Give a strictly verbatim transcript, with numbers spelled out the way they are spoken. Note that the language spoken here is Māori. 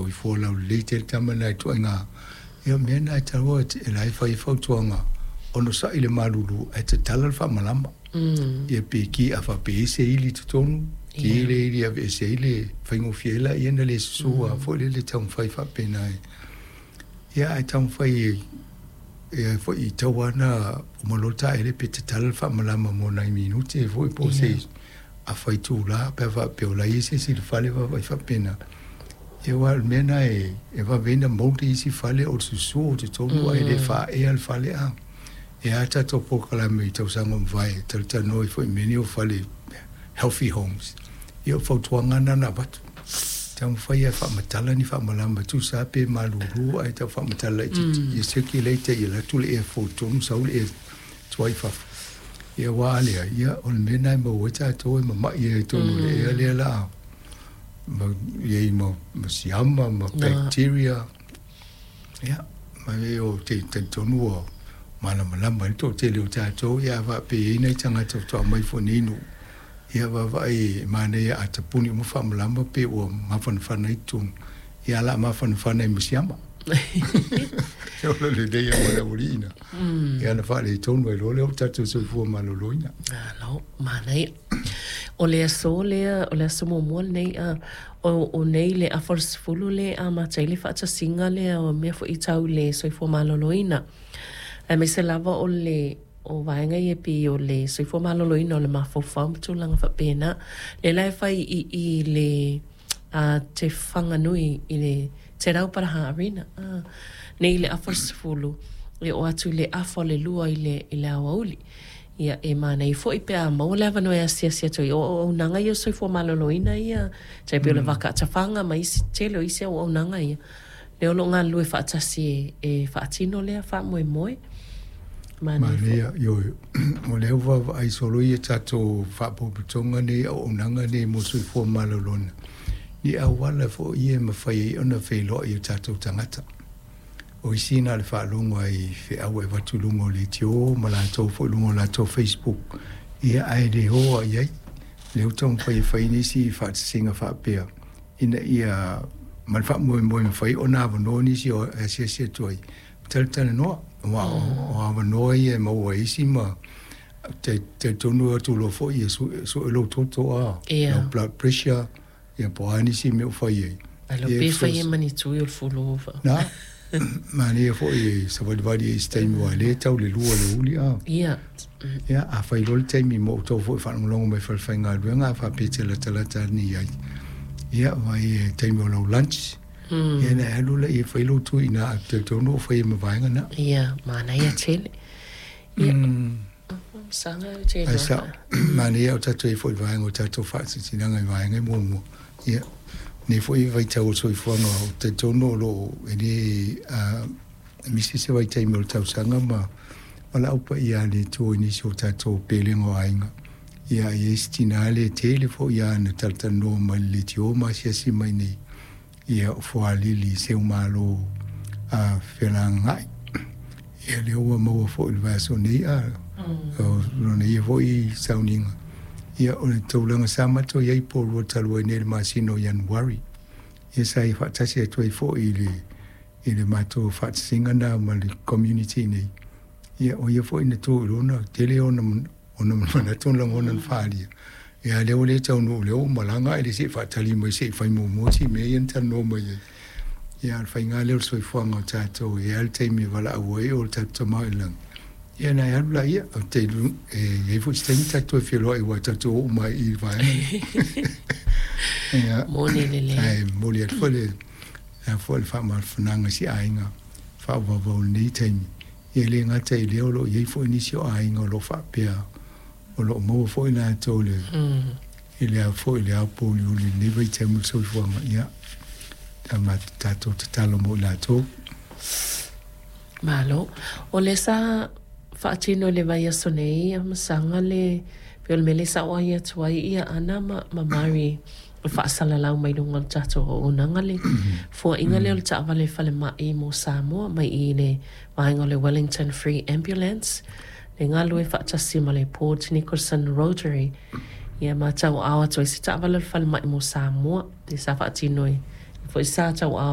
i fola le te tamana tu nga ia mena ta wo e lai fa i fo tuanga ono sa ile malulu e te talal fa malamba ia pe ki a fa pe se ili tu tonu ki ile ili a se ile fa ngo fiela ia na le su a fo le le tau fa fa pe nai ia ai tau fa i e fo i tawana malota ele pe te talal fa malamba mo nai minuti e fo i po se a fai tu la pe va pe la isi si fale va va fa pena e wa mena e e va venda molti si fale o su su te to no e le fa e al fale a e ata to po kala me to sango vai tel ta no fo meni o fale healthy homes io fo tuanga na na bat tau fai e fa matala ni fa malamba tu sa pe maluru ai ta fa matala i circulate i la tu le fo tu so le twai fa ia wale ia on mena mo wata to ma ma ia to le le la ma ia mo siama ma bacteria ia ma yo te te to no mana mana ma to te le ta to ia va pe nei tanga to to mai fo ninu ia va vai ma ne a te puni mo fa malamba pe o ma fa fa nei tu ia la ma fa fa nei siama yo le dei mo la bolina e ana fa le tono e lo le tatu so fu ma lo loina ah no ma nei o le so le o le so mo mo nei a o o nei le a force fulu le a ma tele fa tsa singa le o me fo i tau le so fu ma lo loina e me se lava o le o vaenga e pi o le so fu ma lo loina o le ma fo fam tu langa fa pena le lai fa i i le a te fanga nui i le te rau para ha arena ah nei le afos fulu e o atu le afo le lua i le i le awauli ia e mana i fo i pe a mau leva no e asia sia toi o o nanga ia soi fo maloloina ia tai pe o le vaka tafanga ma isi tele o isi o nanga ia le olo ngā lue fa atasi e fa atino lea fa moe moe mana ia yo o le uva ai solo ia tato fa popitonga ne o nanga ne mo soi fo malolona ni awala fo ia ma fai ona fei lo ia tato tangata o isina le fa lungo ai fe awe watu lungo le tio ma la to fo lungo la to Facebook ia ai de ho ia le utong fai fai ni si fa singa fa pe ina ia mal fa mo mo fai ona no ni si o sia sia toi tel tel no wa o no ia mo wa isima te te tonu tu lo fo ia so so lo to to a no blood pressure ia po ani si me fai ai alo pe fai mani tu il fulo over na mani fo i sa vali vali stai mo le tau le lua le uli a ia ia a fai lo te mi mo to fo fa longo me fa fa nga nga fa pete la tala tani ai ia vai te mo lo lunch ia na alu le i fai lo tu ina te to no fai me vai nga na ia mana ia tele ia sanga tele asa mani o tatu i fo vai ngo tatu fa si sinanga vai nga mo mo ia ni foi vai tau so i fono te tono lo ni a misi se vai tai mo tau sanga ma wala upa ia ni to ni so tato pelengo ainga ia estinale telefo ia na talta no mali tio ma sia si mai ni ia fo ali li se malo a felanga ia le o mo fo il vaso ni a o no ni fo i sauninga ia o le tōlanga sama to iai pōrua talua nei le masino Januari. Ia sai whaatasi e toi fo i le, i le mato whaatasinga na ma le community nei. Ia o ia fo i na tō rona, tele ona ona mana tōnlang ona whaalia. Ia leo le tau no leo malanga e le se whaatali mai se whai mō mōti me ian tano mai e. Ia whai ngā leo soi whanga o tātou e al teimi wala au e o tātou mai lang. Ia na ia la ia o te lu e e fu stein tato e filo e wa tato o mai i vai. Ia moni le le. Ai moni at fole a fole fa mal funanga si ainga. Fa wa wa ni taimi. Ia le nga te le o ia fu ni si o ainga lo fa pe o lo mo fo ina to le. Mm. Ile a fo ile a po le le ne vai taimi so fo ma ia. Tama tato tatalo mo la to. Malo. O le sa Faatino le vai aso nei a masanga le peol mele sa o ia tuai ia ana ma mamari faasala lau mai lunga tato o nanga le fo inga le o ta vale fale mai mo Samoa mai i ne vainga le Wellington Free Ambulance le ngā lue faatasi ma le Port Nicholson Rotary ia ma tau awa toi si ta vale fale mai mo Samoa le sa faatino fo i sa tau awa